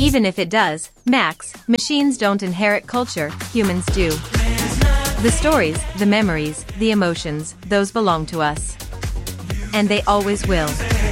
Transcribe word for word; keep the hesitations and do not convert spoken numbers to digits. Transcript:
Even if it does, Max, machines don't inherit culture, humans do. The stories, the memories, the emotions, those belong to us. And they always will.